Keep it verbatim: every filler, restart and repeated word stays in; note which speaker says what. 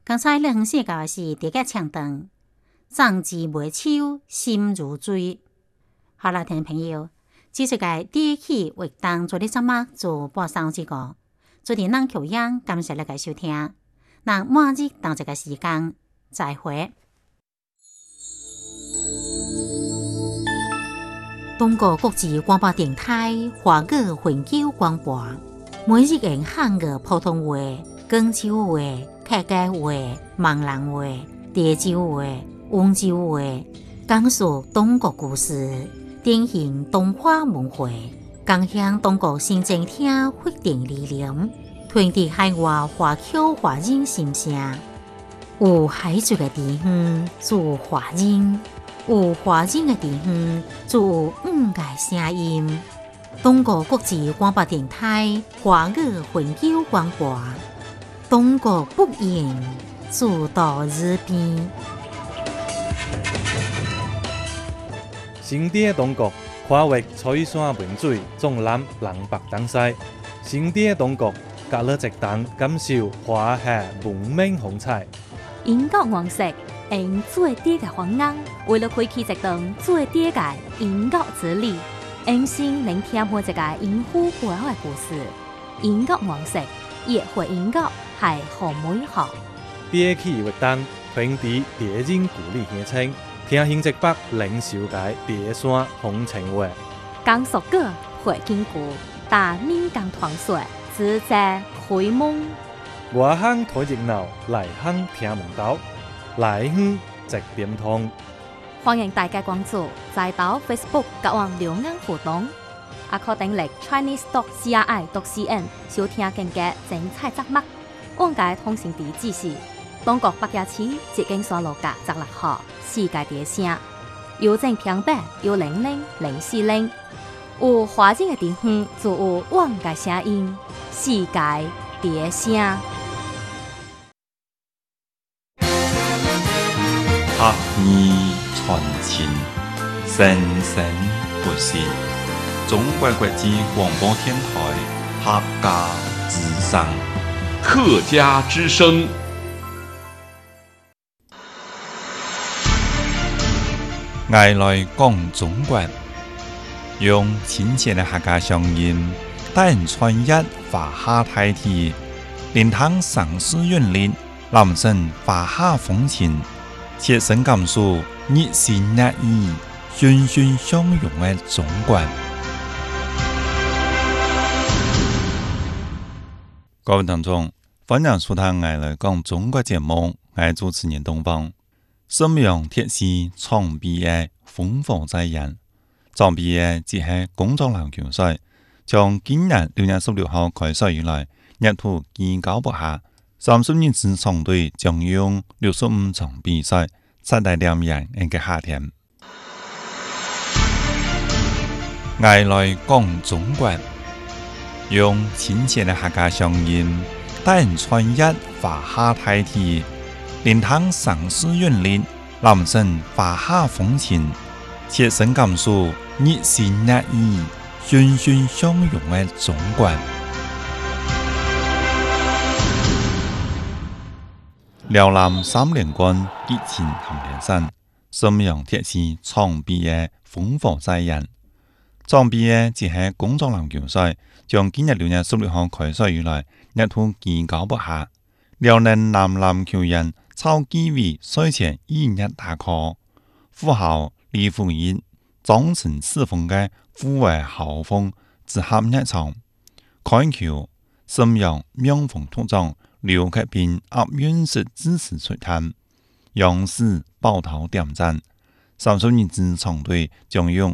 Speaker 1: 刚才你分析到的是第个唱段，壮志未酬，心如醉。好了，听众朋友，这是个第一期活动做的节目做播送这个，做的咱口音，感谢大家收听。那末日当这个时间，再会。中国国际广播电台华语环球广播，每日用汉语普通话、广州话、客家话、闽南话、潮州话、温州话，讲述中国故事，典型东华文化，共享中国新政厅发展理念，传递海外华侨华人心声。有海族的地方，就有华人；有华人的地方，就有五个声音。中国国际广播电台华语环球广播，中国不言，自到日边。
Speaker 2: 新的中国跨越彩山文水，纵览南北东西。新的中国隔了一档，感受华夏文明风采。
Speaker 3: 英国王室用最低嘅方案，为了开启一档最低嘅英国之旅，用心聆听每一个英虎背后嘅故事。英国王室也会英国系好美好。
Speaker 2: 第一期活动传递地人故里乡亲，听新浙北领受界地山风情话。
Speaker 3: 讲述个会经过，大闽港传说，自在开蒙。
Speaker 2: 外乡睇热闹，内乡听门道，来乡直点通。
Speaker 3: 欢迎大家关注，在到 Facebook 甲我留言互动，也可登录 Chinese dot C R I dot C N 收听更加精彩节目。往界通讯地址是中国北京市捷径山路甲十六号世界地声，邮政平板有零零零四零。有华人的地方就有往界声音，世界地声。
Speaker 4: 客意传情，生生不息。中国国际广播电台客家之声，
Speaker 5: 客家之声。
Speaker 4: 爱来讲中国，用亲切的客家乡音，带人穿越华夏大地，聆听城市韵律，人生华夏风情。切身感受热情热意、欣欣相融的中国。各位听众，欢迎收听爱来讲中国节目，我主持人东方。沈阳铁西创毕业烽火在人，创毕业即系工作篮球赛，从今年六月十六号开赛以来，一途见高不下。三十二支场队将用六十五场比赛，赛大两人一个夏天。爱来讲中国，用亲切的客家乡音，带人穿越华夏大地，聆听城市韵律，人生华夏风情，切身感受热情热意、欣欣相融的中国。辽南三连冠激情含连胜，沈阳铁西创毕业烽火在人。创毕业即系工作篮球赛，从今日六月十六号开赛以来，一途见高不下。辽宁男篮球员曹基伟赛前一日打 call， 富豪李富英、张成四峰嘅户外豪风只合一场。看球，沈阳명锋突长刘克平押运式支持出摊，勇士抱头点赞。三十二支场队将用